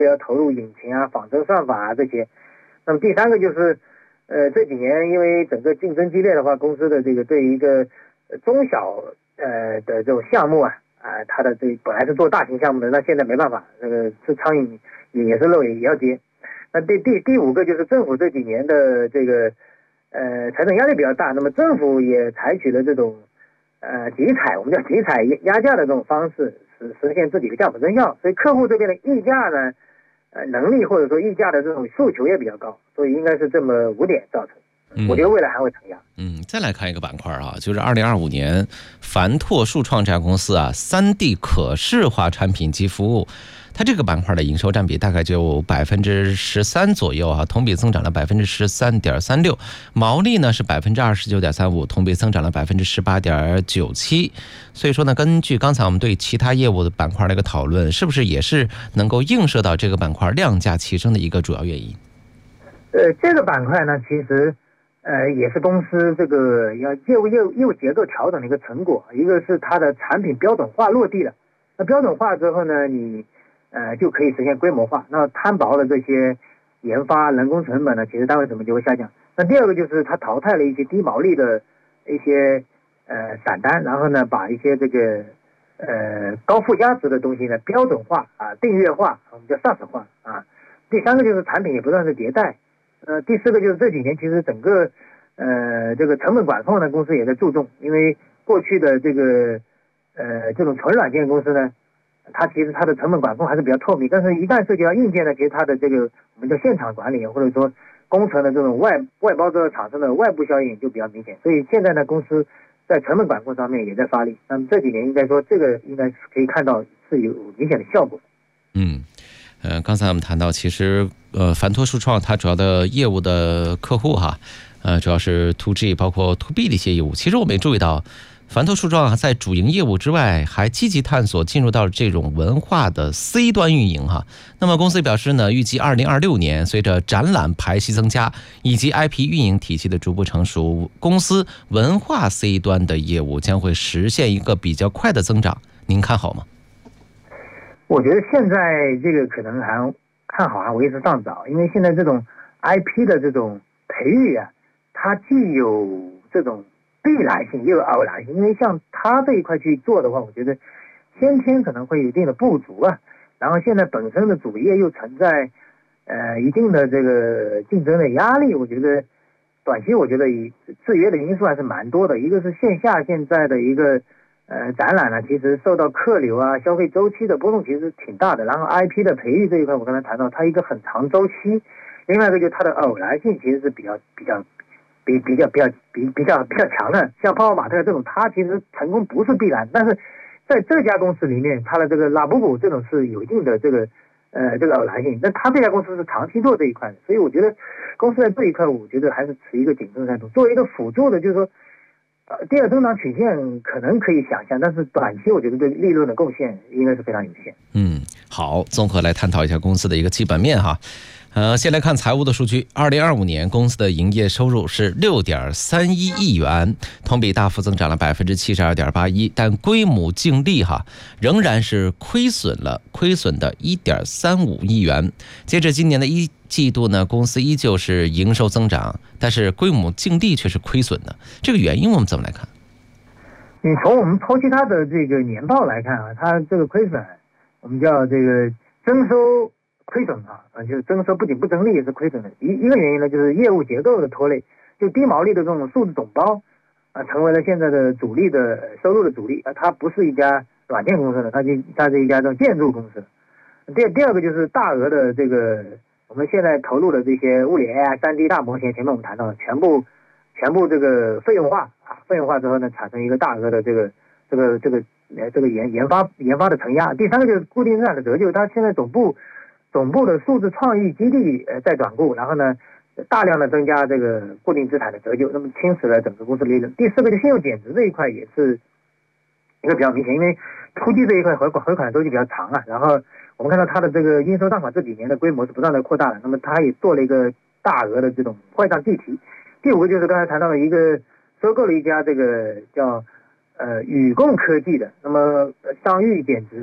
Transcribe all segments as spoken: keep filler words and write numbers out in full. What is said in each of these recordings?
要投入引擎啊、仿真算法啊这些。那么第三个就是，呃，这几年因为整个竞争激烈的话，公司的这个对一个中小呃的这种项目啊，啊、呃，它的这本来是做大型项目的，那现在没办法，那个吃苍蝇也也是肉也也要接。那第第第五个就是政府这几年的这个呃财政压力比较大，那么政府也采取了这种呃集采，我们叫集采压价的这种方式，实实现自己的价普增效，所以客户这边的议价呢。呃，能力或者说议价的这种诉求也比较高，所以应该是这么五点造成。嗯、我觉得未来还会承压。 嗯，再来看一个板块啊，就是二零二五年凡拓数创这家公司啊，三 D 可视化产品及服务，它这个板块的营收占比大概就百分之十三左右啊，同比增长了百分之十三点三六，毛利呢是百分之二十九点三五，同比增长了百分之十八点九七。所以说呢，根据刚才我们对其他业务的板块的一个讨论，是不是也是能够映射到这个板块量价齐升的一个主要原因？ 呃，这个板块呢，其实呃也是公司这个要业务业务业务结构调整的一个成果，一个是它的产品标准化落地了，那标准化之后呢，你呃就可以实现规模化，那摊薄了这些研发人工成本呢，其实单位成本就会下降。那第二个就是它淘汰了一些低毛利的一些呃散单，然后呢把一些这个呃高附加值的东西呢标准化啊订阅化，我们叫 SaaS 化啊。第三个就是产品也不断的迭代，呃第四个就是这几年其实整个呃这个成本管控呢公司也在注重，因为过去的这个呃这种纯软件公司呢，它其实它的成本管控还是比较透明，但是一旦涉及到硬件呢，其实它的这个我们叫现场管理或者说工程的这种外外包之后产生的外部效应就比较明显，所以现在呢公司在成本管控上面也在发力，那么这几年应该说这个应该是可以看到是有明显的效果。 嗯，呃，刚才我们谈到，其实呃，凡拓数创它主要的业务的客户哈，呃，主要是 to G 包括 to B 的一些业务。其实我们也注意到，凡拓数创在主营业务之外，还积极探索进入到这种文化的 C 端运营哈。那么公司表示呢，预计二零二六年随着展览排期增加以及 I P 运营体系的逐步成熟，公司文化 C 端的业务将会实现一个比较快的增长。您看好吗？ 我觉得现在这个可能还看好还为时尚早，因为现在这种 I P 的这种培育啊，它既有这种必然性也有偶然性，因为像它这一块去做的话，我觉得先天可能会有一定的不足啊，然后现在本身的主业又存在呃一定的这个竞争的压力，我觉得短期我觉得以制约的因素还是蛮多的，一个是线下现在的一个呃，展览呢，其实受到客流啊、消费周期的波动其实挺大的。然后 I P 的培育这一块，我刚才谈到，它一个很长周期。另外一个就是它的偶然性其实是比较比较比比较比较比比较比较强的。像泡泡玛特这种，它其实成功不是必然，但是在这家公司里面，它的这个拉布布这种是有一定的这个呃这个偶然性。但它这家公司是长期做这一块的，所以我觉得公司在这一块，我觉得还是持一个谨慎态度。作为一个辅助的，就是说。第二增长曲线可能可以想象，但是短期我觉得对利润的贡献应该是非常有限。 嗯，好，综合来探讨一下公司的一个基本面哈。呃，先来看财务的数据。二零二五年公司的营业收入是六点三一亿元，同比大幅增长了百分之七十二点八一，但归母净利哈仍然是亏损了，亏损的一点三五亿元。截至今年的一季度呢，公司依旧是营收增长，但是归母净利却是亏损的，这个原因我们怎么来看？ 你从我们剖析它的这个年报来看啊，它这个亏损，我们叫这个增收亏损啊，就是增收不仅不增利也是亏损的。一一个原因呢，就是业务结构的拖累，就低毛利的这种数字总包啊，成为了现在的主力的收入的主力啊，它不是一家软件公司了，它就它是一家这种建筑公司。第第二个就是大额的这个。我们现在投入的这些物理 A I、三 D 大模型，前面我们谈到了，全部全部这个费用化啊，费用化之后呢，产生一个大额的这个这个这个呃这个研研发研发的承压。第三个就是固定资产的折旧，它现在总部总部的数字创意基地呃在转固，然后呢大量的增加这个固定资产的折旧，那么侵蚀了整个公司利润。第四个就信用减值这一块也是一个比较明显，因为突击这一块回款回款周期比较长啊，然后我们看到它的这个应收账款这几年的规模是不断的扩大的，那么它也做了一个大额的这种坏账计提。第五个就是刚才谈到的一个收购了一家这个叫呃宇共科技的，那么商誉减值啊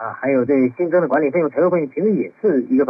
啊，还有这新增的管理费用、财务费用，其实也是一个。